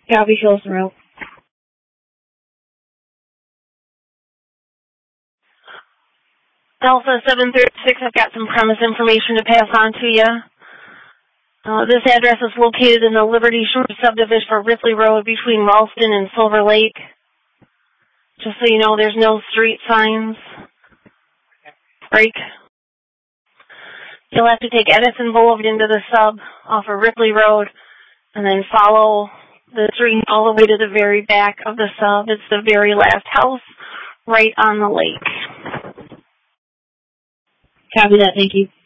Gabby Hills Road. Alpha 736, I've got some premise information to pass on to you. This address is located in the Liberty Shore subdivision for Ripley Road between Ralston and Silver Lake. Just so you know, there's no street signs. Break. You'll have to take Edison Boulevard into the sub off of Ripley Road and then follow the street all the way to the very back of the sub. It's the very last house right on the lake. Copy that, thank you.